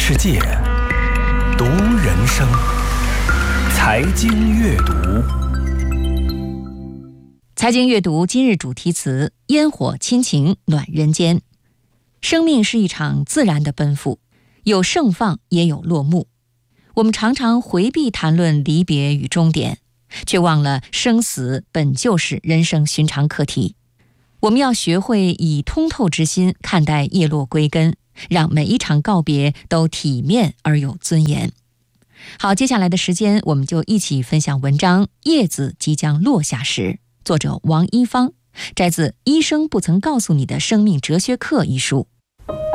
世界，读人生。财经阅读， 财经阅读今日主题词：烟火亲情暖人间。生命是一场自然的奔赴，有盛放也有落幕。我们常常回避谈论离别与终点，却忘了生死本就是人生寻常课题。我们要学会以通透之心看待叶落归根，让每一场告别都体面而有尊严。好，接下来的时间我们就一起分享文章《叶子即将落下时》，作者王一芳，摘自《医生不曾告诉你的生命哲学课》一书。